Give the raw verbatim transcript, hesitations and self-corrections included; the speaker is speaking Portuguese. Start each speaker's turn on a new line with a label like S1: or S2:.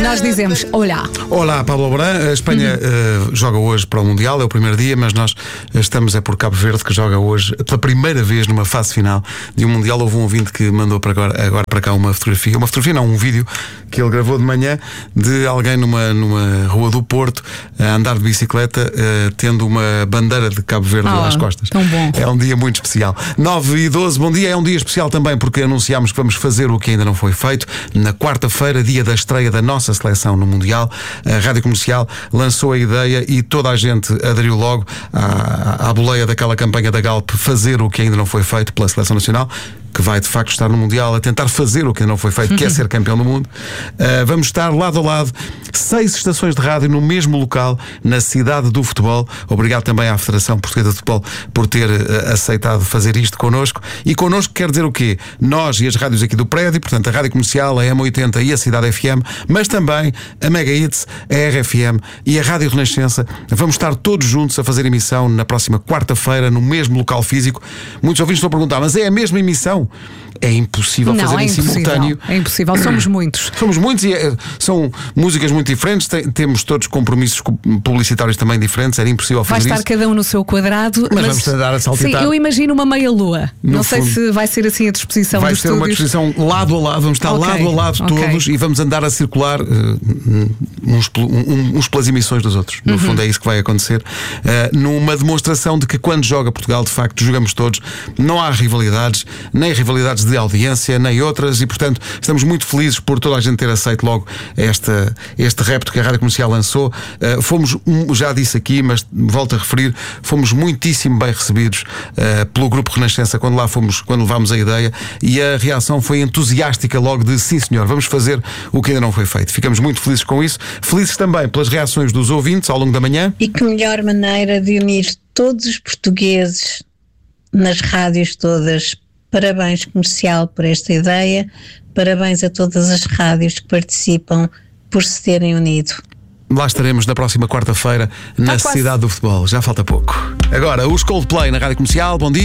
S1: nós dizemos olá.
S2: Olá, Pablo Alborán. A Espanha uhum. uh, joga hoje para o Mundial, é o primeiro dia, mas nós estamos é por Cabo Verde, que joga hoje pela primeira vez numa fase final de um Mundial. Houve um ouvinte que mandou para agora, agora para cá uma fotografia, uma fotografia não, um vídeo que ele gravou de manhã de alguém numa, numa rua do Porto a andar de bicicleta, uh, tendo uma bandeira de Cabo Verde oh, às costas.
S1: Tão bom.
S2: É um dia muito especial. nove e doze, bom dia. É um dia especial também porque anunciámos que vamos fazer o que ainda não foi feito. Na quarta-feira, dia da estreia da nossa seleção no Mundial, a Rádio Comercial lançou a ideia e toda a gente aderiu logo à, à boleia daquela campanha da Galp, fazer o que ainda não foi feito pela Seleção Nacional, que vai de facto estar no Mundial a tentar fazer o que ainda não foi feito, que é ser campeão do mundo. Uh, vamos estar lado a lado, seis estações de rádio no mesmo local, na cidade do futebol. Obrigado também à Federação Portuguesa de Futebol por ter uh, aceitado fazer isto connosco. E connosco quer dizer o quê? Nós e as rádios aqui do prédio, portanto a Rádio Comercial, a M oitenta e a Cidade F M, mas também a Mega Hits, a R F M e a Rádio Renascença. Vamos estar todos juntos a fazer emissão na próxima quarta-feira, no mesmo local físico. Muitos ouvintes estão a perguntar, mas é a mesma emissão? É impossível
S1: não,
S2: fazer
S1: é
S2: em
S1: impossível,
S2: simultâneo.
S1: É impossível, somos muitos.
S2: Somos muitos e é, são músicas muito diferentes, tem, temos todos compromissos publicitários também diferentes, era impossível fazer isso.
S1: Vai estar cada um no seu quadrado.
S2: Mas, mas vamos andar a saltitar.
S1: Sim, eu imagino uma meia-lua. Não sei
S2: fundo,
S1: se vai ser assim a disposição
S2: vai
S1: dos
S2: ser
S1: estúdios.
S2: Uma disposição lado a lado, vamos estar okay, lado a lado okay. todos e vamos andar a circular uh, uns, um, uns pelas emissões dos outros. No uhum. fundo é isso que vai acontecer, uh, numa demonstração de que quando joga Portugal, de facto, jogamos todos. Não há rivalidades, nem rivalidades de audiência, nem outras, e portanto estamos muito felizes por toda a gente ter aceito logo esta, este repto que a Rádio Comercial lançou. Uh, fomos, um, já disse aqui, mas volto a referir, fomos muitíssimo bem recebidos uh, pelo Grupo Renascença quando lá fomos, quando levámos a ideia, e a reação foi entusiástica logo de sim senhor, vamos fazer o que ainda não foi feito. Ficamos muito felizes com isso, felizes também pelas reações dos ouvintes ao longo da manhã.
S3: E que melhor maneira de unir todos os portugueses nas rádios todas. Parabéns Comercial por esta ideia, parabéns a todas as rádios que participam por se terem unido.
S2: Lá estaremos na próxima quarta-feira na Cidade do Futebol, já falta pouco. Agora, os Coldplay na Rádio Comercial, bom dia.